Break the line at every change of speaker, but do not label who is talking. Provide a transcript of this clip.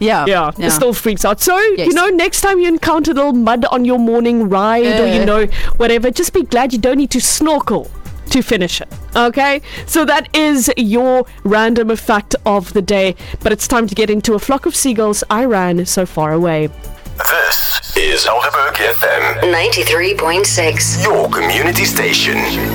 Yeah. It still freaks out. So, next time you encounter a little mud on your morning ride or, whatever, just be glad you don't need to snorkel to finish it. Okay? So that is your random fact of the day. But it's time to get into A Flock of Seagulls, I Ran So Far Away.
This is Helderberg FM
93.6,
your community station.